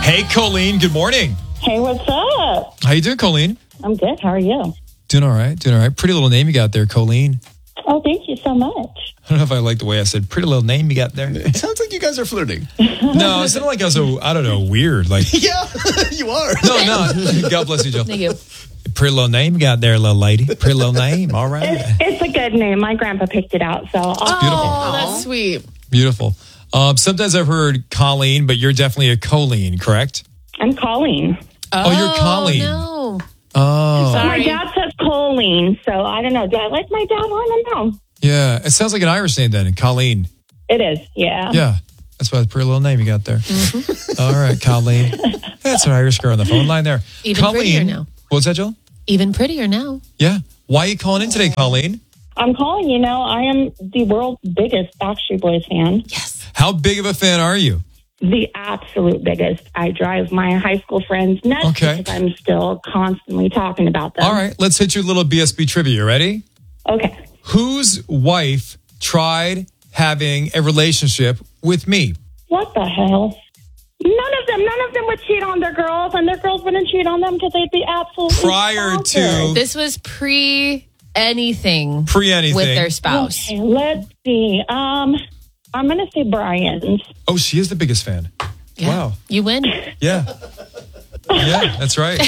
Hey, Colleen. Good morning. Hey, what's up? How you doing, Colleen? I'm good. How are you? Doing all right. Pretty little name you got there, Colleen. Oh, thank you so much. I don't know if I like the way I said pretty little name you got there. It sounds like you guys are flirting. No, it sounded like I was I don't know, weird. Like, Yeah, you are. No. God bless you, Joe. Thank you. Pretty little name you got there, little lady. Pretty little name. All right. It's a good name. My grandpa picked it out, so Beautiful. Oh, that's sweet. Beautiful. Sometimes I've heard Colleen, but you're definitely a Colleen, correct? I'm Colleen. Oh, you're Colleen. No. Oh. My dad says Colleen, so I don't know. Do I like my dad? I don't know. Yeah. It sounds like an Irish name then, Colleen. It is, yeah. Yeah. That's why it's a pretty little name you got there. All right, Colleen. That's an Irish girl on the phone line there. Even Colleen, prettier now. What's that, Jill? Even prettier now. Yeah. Why are you calling in today, Colleen? I'm calling, I am the world's biggest Backstreet Boys fan. Yes. How big of a fan are you? The absolute biggest. I drive my high school friends nuts Okay. because I'm still constantly talking about them. All right, let's hit you a little BSB trivia. You ready? Okay. Whose wife tried having a relationship with me? What the hell? None of them would cheat on their girls, and their girls wouldn't cheat on them because they'd be absolutely Prior to- sponsored. This was pre-anything. Pre-anything. With their spouse. Okay, let's see. I'm going to say Brian's. Oh, she is the biggest fan. Yeah. Wow. You win. Yeah. Yeah, that's right.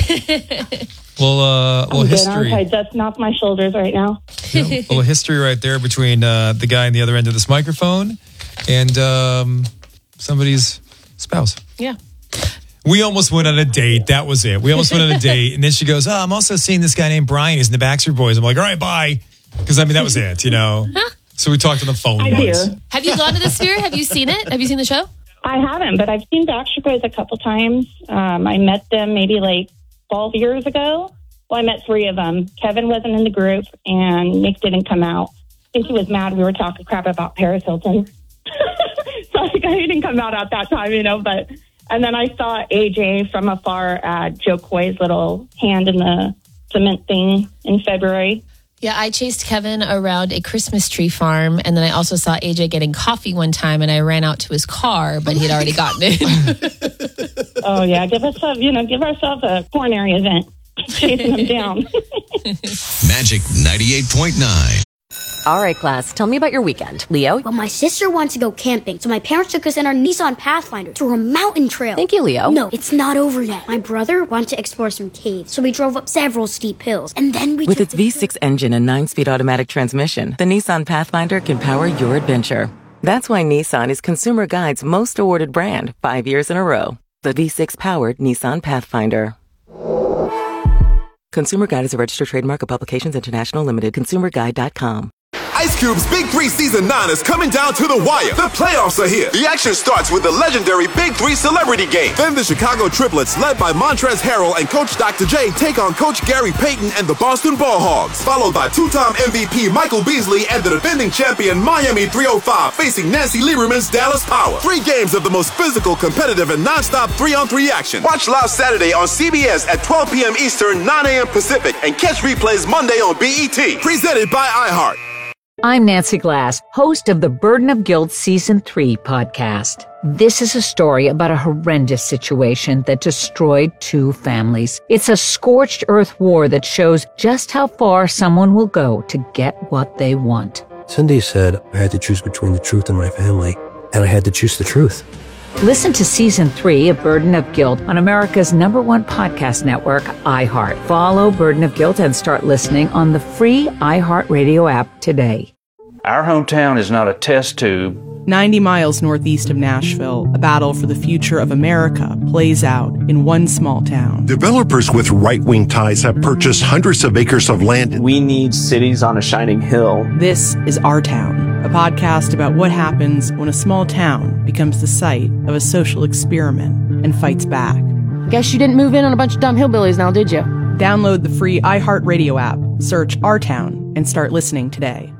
Well, I'm good, history. aren't I? Just knock my shoulders right now. Yeah, a little history right there between the guy on the other end of this microphone and somebody's spouse. Yeah. We almost went on a date. That was it. We almost went on a date. And then she goes, I'm also seeing this guy named Brian. He's in the Backstreet Boys. I'm like, all right, bye. Because, that was it, So we talked on the phone I once. do. Have you gone to the Sphere? Have you seen it? Have you seen the show? I haven't, but I've seen Backstreet Boys a couple times. I met them maybe like 12 years ago. Well, I met 3 of them. Kevin wasn't in the group, and Nick didn't come out. I think he was mad we were talking crap about Paris Hilton. So he didn't come out at that time, but... And then I saw AJ from afar at Joe Coy's little hand in the cement thing in February. Yeah, I chased Kevin around a Christmas tree farm, and then I also saw AJ getting coffee one time, and I ran out to his car, but he'd already gotten it. Oh, yeah. Give ourselves a coronary event. Chasing them down. Magic 98.9. All right, class, tell me about your weekend. Leo? Well, my sister wanted to go camping, so my parents took us in our Nissan Pathfinder through a mountain trail. Thank you, Leo. No, it's not over yet. My brother wanted to explore some caves, so we drove up several steep hills, and then we With took its V6 engine and 9-speed automatic transmission, the Nissan Pathfinder can power your adventure. That's why Nissan is Consumer Guide's most awarded brand 5 years in a row. The V6-powered Nissan Pathfinder. Consumer Guide is a registered trademark of Publications International Limited. ConsumerGuide.com. Ice Cube's Big 3 Season 9 is coming down to the wire. The playoffs are here. The action starts with the legendary Big 3 Celebrity Game. Then the Chicago Triplets, led by Montrezl Harrell and Coach Dr. J, take on Coach Gary Payton and the Boston Ball Hogs. Followed by two-time MVP Michael Beasley and the defending champion Miami 305 facing Nancy Lieberman's Dallas Power. 3 games of the most physical, competitive, and non-stop 3-on-3 action. Watch live Saturday on CBS at 12 p.m. Eastern, 9 a.m. Pacific, and catch replays Monday on BET. Presented by iHeart. I'm Nancy Glass, host of the Burden of Guilt Season 3 podcast. This is a story about a horrendous situation that destroyed 2 families. It's a scorched earth war that shows just how far someone will go to get what they want. Cindy said I had to choose between the truth and my family, and I had to choose the truth. Listen to Season 3 of Burden of Guilt on America's #1 podcast network, iHeart. Follow Burden of Guilt and start listening on the free iHeartRadio app today. Our hometown is not a test tube. 90 miles northeast of Nashville, a battle for the future of America plays out in one small town. Developers with right-wing ties have purchased hundreds of acres of land. We need cities on a shining hill. This is Our Town, a podcast about what happens when a small town becomes the site of a social experiment and fights back. Guess you didn't move in on a bunch of dumb hillbillies now, did you? Download the free iHeartRadio app, search Our Town, and start listening today.